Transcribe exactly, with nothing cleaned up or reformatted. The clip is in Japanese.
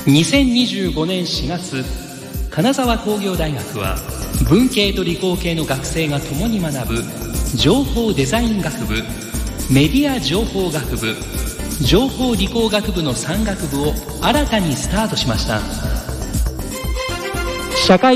にせんにじゅうごねんしがつ、金沢工業大学は文系と理工系の学生が共に学ぶ情報デザイン学部、メディア情報学部、情報理工学部のさん学部を新たにスタートしました。社会